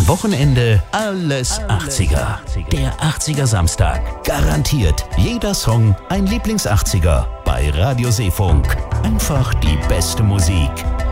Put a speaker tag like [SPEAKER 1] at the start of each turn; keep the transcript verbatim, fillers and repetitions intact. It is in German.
[SPEAKER 1] Am Wochenende alles achtziger. Der achtziger Samstag. Garantiert jeder Song ein Lieblings-achtziger. Bei Radio Seefunk. Einfach die beste Musik.